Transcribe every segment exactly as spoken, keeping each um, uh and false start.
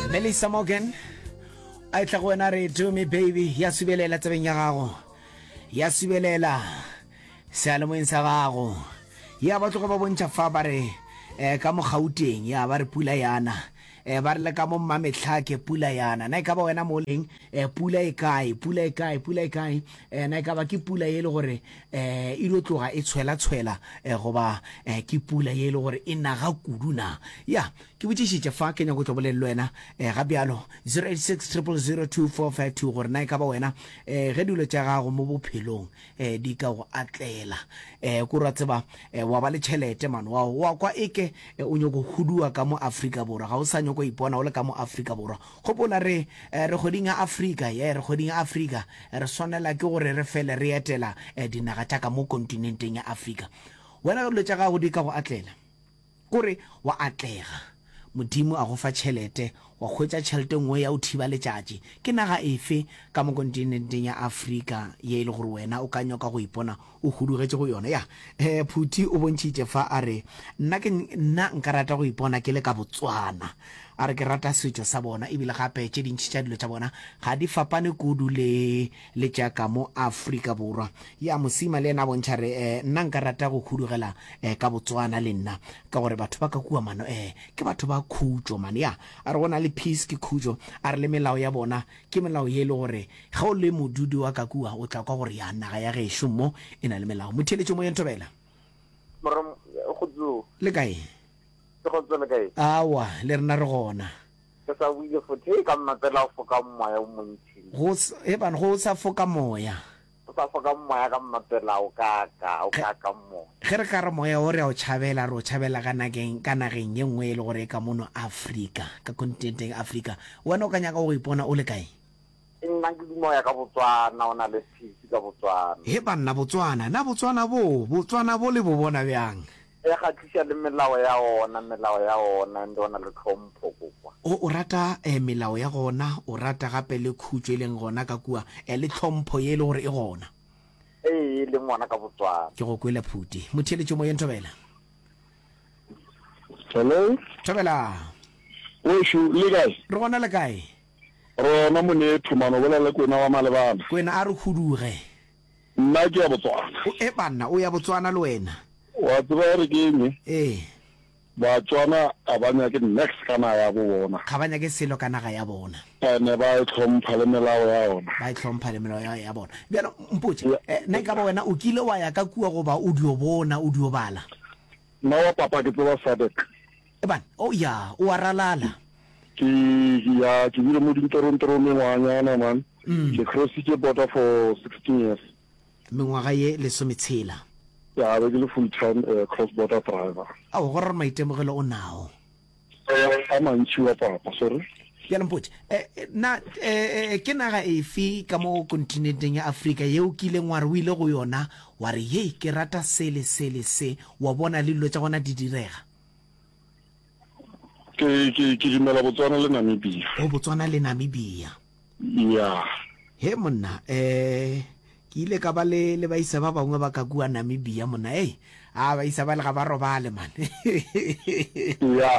Melissa Morgan a tla go wena re do me baby ya sibelela tsebeng ya gago ya sibelela sealemoeng sa gago ya ba tlogo ba bontšha fa ba re eh ka mo Gauteng ya ba re pula yana eh ba re le ka mo Mametlhake pula yana na ka ba wena mo leng eh pula e kae pula e kae pula e kae eh na ka ba ke pula ye le gore eh e lo tloga e tshwela tshwela eh goba eh ke pula ye le gore e naga kuduna ya ke botsishitse fa ke nya go tlobolelo wena eh ga bjalo zero eight six zero zero two four five two gore na ka ba wena eh ge dilo tša gago mo bophelong eh di ka go atlela eh go ra tseba eh wa ba le tšhelete man wa wa kwa eke o nyoko hudua ka mo Afrika borwa ga o sa nyoko ipona o le ka mo Afrika borwa gopola re re godinga Afrika ye re godinga Afrika re sonela ke gore re fele re etela dinaga tša ka mo kontinenteng ya Afrika wena go letša ga go di ka go atlela gore wa atlega modimo a go fa tšhelete wa khwetša tšhelete nngwe ya o thiba letšatši ke naga efe ka mo kontinenteng ya Afrika ye ile gore wena o ka nyoka go ipona o hudugetše go yona ya eh Phuthi o bontšhitše fa a re nna ke nna nka rata go ipona ke le ka Botswana a re ke rata setšo sa bona ebile gape tše dintšhi tša dilo tša bona ga di fapane kudu le le tša ka mo Afrika borwa ya mosima le ena bontšha re eh nna nka rata go hudugela eh ka Botswana le nna ka gore batho ba ka kua mano eh ke batho ba khutšo man ya a re bona le peace ke khutšo a re le melao ya bona ke melao ye le gore ga o le modudi wa ka kua o tla kwa gore ya naga ya gešo mo e na le melao motheletšo mo yentobela le kae awa le rena re gona go e bana go sa foka moya ge re ka re moya o re a o tšhabela re o tšhabela ka nageng ye nngwe e le gore ka mono Afrika ka kontinenteng Afrika wena o ka nyaka go ipona o le kae nna ke moya ka Botswana o na le peace ka Botswana he banna Botswana na Botswana bo Botswana bo le bo bona bjang e ga tlisha le melao ya ona melao ya ona ndona le tlhompho kwa o o rata eh melao ya gona o rata gape le khutšo leng gona ka kua e le tlhompho ye le gore e gona eh le ngwana ka Botswana ke go kwela Phuthi motheletšo mo yentobela hello tobela o shu le kae re gona le kae rona mo ne thumano bola le kwena wa malebana kwena a re khuduge nna ke ya Botswana o e banna o ya Botswana le wena wa tseba re ke eng eh Batswana abanya ke next kana ya bo bona ga banya ke selo kana ga ya bona ene ba tlhompha le melao ya ona ba tlhompha le melao ya bona bjana mpotse nna ka ba wena o kile wa ya ka kua go ba o dio bona o dio bala na wa papa ke tloba Sadek e ban o ya o aralala ke ya ke bile mo dintorontoron mengwanyana man ke crossitse border for sixteen years mengwaga ye le sometshela ya ba ke le full time uh, cross border driver a go re maitemogelo o nao a mantši wa papa sorry ya mpotse eh na eh ke naga efe ka mo kontinenteng ya Afrika ye o kile ngwa re o ile go yona wa re hey ke rata sele sele se wa bona le dilo tša gona di direga ke ke ke dimela Botswana le Namibia o Botswana le Namibia ya he monna eh ke ile ka ba le le baisa ba bangwe ba ka kua Namibia mona eh a ba isa ba le ga ba robale man ya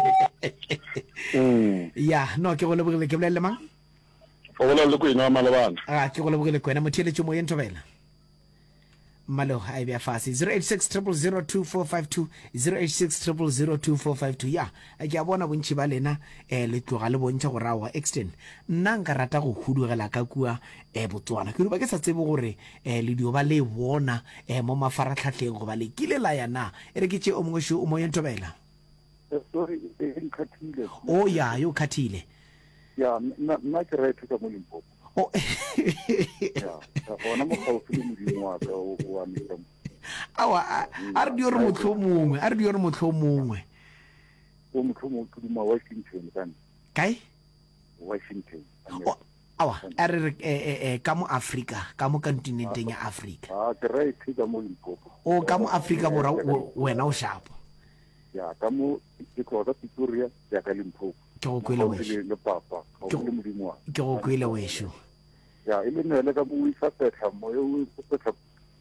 mm ya no ke go lebogile ke bolele mang o bona le kwena malebana a ke go lebogile kwena motheletšo mo yentobela malo ha bia fase zero eight six zero zero two four five two zero eight six zero zero two four five two ya a ke a bona bontši ba lena eh le tloga le bontšha go rawa extend nna nka rata go hudugela ka kua eh Botswana ke ba ke sa tsebe gore eh le dio ba le bona eh mo mafaratlhatlheng go ba le kile la yana e re ke tše o mongwe sho o mo yentobela sorry in khathile o ya yo khathile ya na na ke right ka mo Limpopo o ya bona mo gaufi le modimo wa ka wa mira awa a re dio re motlho mongwe a re dio re motlho mongwe o motlho mo ke ma Washington kan kai Washington awa a re eh ka mo Afrika ka mo kontinenteng ya Afrika ah ke right ka mo Limpopo o ka mo Afrika bora wena o shapo ya ka mo ke kwa ka Pretoria ya ka Limpopo ke go kwela wesho le papa ke le modimo wa ke go kwela wesho ya ile ne le ka mo isa petla mo yo petla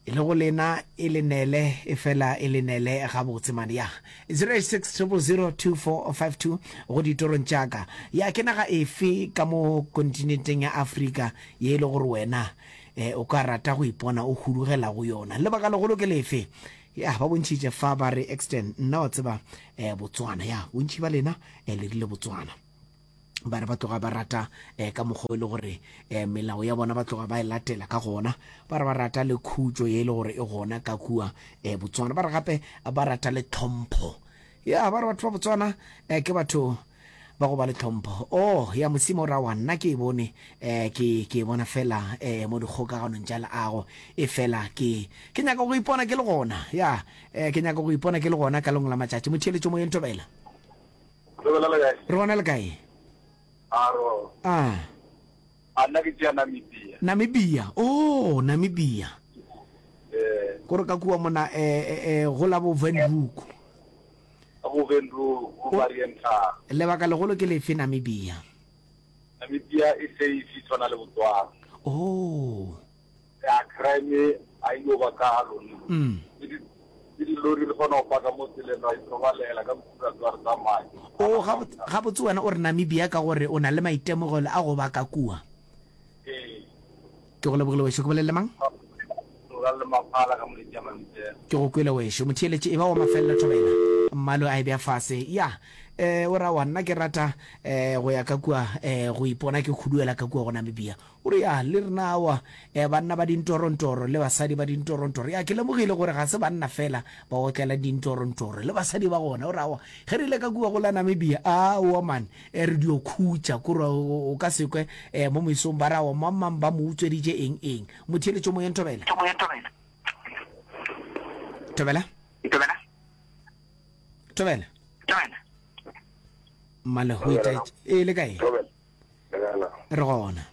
le go lena e le nele e fela e le nele ga botse mane ya zero eight six zero zero two four five two go ditorong tšaka ya ke naga efe ka mo kontinenteng ya Africa ye le gore wena eh o ka rata go ipona o hudugela go yona le baka le go le lefe ya ba bontšhitše fa ba re extend nna o tseba eh Botswana ya bontši ba lena e le le Botswana ba re ba tloga ba rata eh ka mogwe le gore eh melao ya bona ba tloga ba e latela ka gona ba re ba rata le khutso ye le gore e gona ka kua eh Botswana ba re gape ba rata le tlhompho ya ba re batho ba Botswana eh ke batho ba go ba le tlhompho oh ya mosimo ra wa nna ke bone eh ke ke bona fela eh mo dikgokaganong tša leago e fela ke ke nyaka go ipona ke le gona ya eh ke nyaka go ipona ke le gona ka lengwe la matšatši motheletšo mo yentobela re bona le kae Aro. Ah. Anna ke tsena Namibia. Namibia. Oh, Namibia. Eh, Kore ka kuwa mona eh eh go la bo Windhoek. Abo Windhoek o Marienta. Le baka le golo ke le fe Namibia. Namibia e se e tsona le Botswana. Oh. Ya crime ai go ba ka lona. Mm. Di lori le bona o paka mo tseleng ra itrobalela ka motho a tswa mai. Oh, ga ga botse wena o re Namibia ka gore o na le maitemogelo a go ba ka kua. Eh. Ke go le bogele we shoko le mang? Ra le mapala ka mo le jama ntse. Ke go kwele we sho motheletše e ba o mafella thobela. Mmalo a bia fase. Ya. Eh ora wa nna ke rata eh go ya ka kua eh go ipona ke khuduela ka kua go Namibia. O re ya le rena wa eh banna ba dintorontoro le basadi ba dintorontoro ya ke le mogile gore ga se banna fela ba go tlela dintorontoro le basadi ba gona o ra wa ge re le ka kua go la Namibia a o man e re dio khutsa gore o ka sekwe eh mo moisong ba ra wa mamang ba mo utsweditše eng eng motheletšo mo yentobela tobela tobela tobela tobela male ho ita e le kae re gona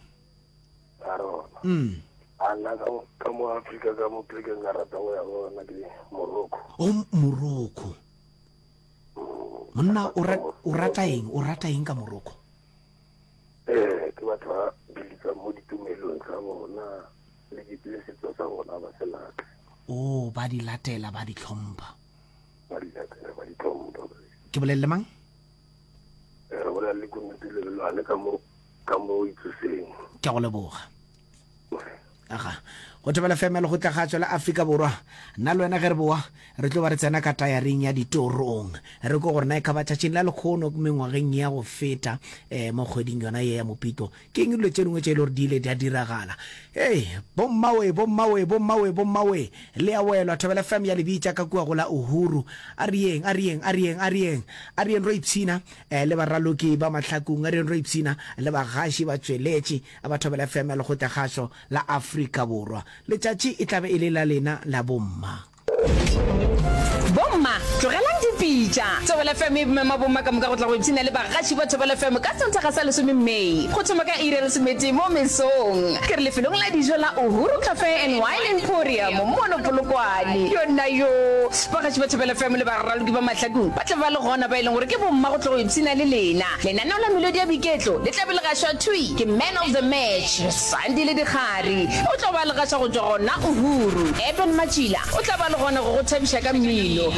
mm ana ka mo Africa ka mo pleke nga rata go ya bona ke Morocco o Morocco monna o rata eng o rata eng ka Morocco eh ke batho ba ka mo ditumelong tsa bona le diplesitso tsa bona ba selaka oh ba di latela ba di tlhompa ba di latela ba di tlhompa ke bolelle mang re bona le komitile le lwana ka mo ka mo itseng ke go leboga aga go tebela femelo go tla ga tswela Africa borwa nna le wena ge re boa re tlo ba re tsena ka tayaring ya ditorong re go gore na e ka ba tšhatšing la lekgono mengwageng ya go feta eh mo kgweding yona ye ya Mopito ke eng dilo tše dingwe tše e le gore di ile di a diragala hey bommawe bommawe bommawe bommawe le ya welwa tebela fem ya lebitša ka kua go la Uhuru a rieng a rieng a rieng a rieng a rieng ro ipsina eh le baraloki ba mahlakong a rieng ro ipsina le bagaši ba tsweletše a ba tebela fem ya le go tla gašo la Africa borwa letšatši e tlabe e le la lena la bomma bomma tlogelang dipitša Thobela F M e mema bomma ka moka go tla go ipsina le bagaši ba Thobela F M ka sontaga sa lesome Mei go thoma ka iri lesomete mo mesong ke re lefelong la dijo la Uhuru Cafe and Wine Emporium mo Polokwane yona yo bagaši ba Thobela F M le baraloki ba mahlakong ba tla ba le gona ba e leng gore ke bomma go tla go ipsina le lena lenaneo la melodi ya biketlo le tla be le gašwa thui ke man of the match Sandi le Dikgari o tla ba le gašwa go tswa gona Uhuru Eben Machila o tla ba le gona go go thabisha ka mmino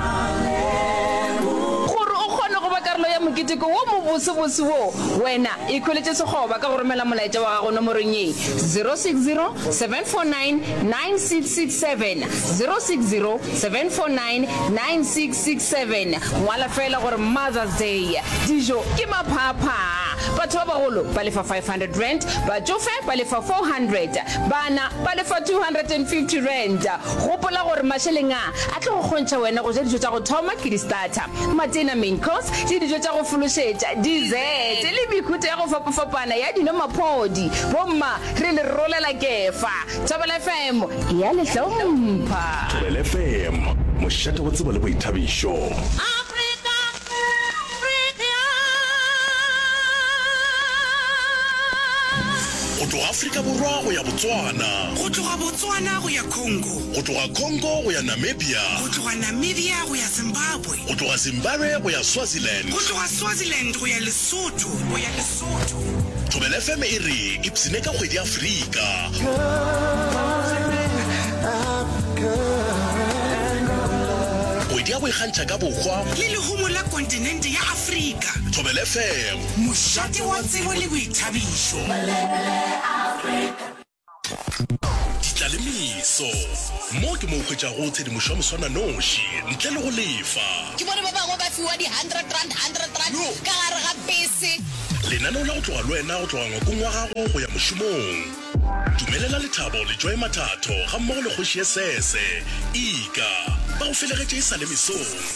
gore o kgone go ba karolo ya moketeko wo mo bosebose wo wena e kholetse segoba ka go romela molaetša wa gago nomorong ye zero six zero seven four nine nine six six seven zero six zero seven four nine nine six six seven ngwala fela gore Mother's Day dijo ke maphapha batho ba bagolo ba lefa five hundred rand batsofe ba lefa four hundred bana ba lefa two hundred fifty rand gopola gore masheleng a a tlo go kgontšha wena go ja dijo tša go thoma ke di-starter matena main course le dijo tša go fološetša dessert le mekhutho ya go fapafapana ya dinomaphodi bomma re le rolela kefa Thobela F M ke ya lehlaompha Thobela F M mošate go tseba le boithabišo go tloga Afrika borwa go ya Botswana go tloga Botswana go ya Congo go tloga Congo go ya Namibia go tloga Namibia go ya Zimbabwe go tloga Zimbabwe go ya Swaziland go tloga Swaziland go ya Lesotho go ya Lesotho Thobela F M e re ipsine ka kgwedi Afrika ya go ikgantšha ka bokgwa le lehumo la kontinente ya Afrika. Thobela F M, mošate wa tsebo le boithabišo. Ditlaleimiso mo ke mo khwetša go tshedimošo ya moswana noši ntle le go lefa. Ke bone ba bangwe ba fiwa di one hundred rand one hundred rand ka gare ga bese. Lenaneo la go tloga le wena go tloga ngwakong wa gago go ya mošomong. Dumelela Lethabo le Joy Mathato ga mmogo le Kgoši Esese Ika ba go felegetše e sa le mesong.